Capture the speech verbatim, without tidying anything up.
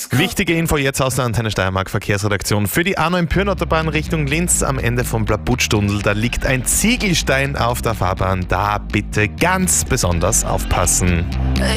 Wichtige Info jetzt aus der Antenne Steiermark Verkehrsredaktion. Für die A neun Pyrnautobahn Richtung Linz am Ende vom Blabutstundel, da liegt ein Ziegelstein auf der Fahrbahn. Da bitte ganz besonders aufpassen.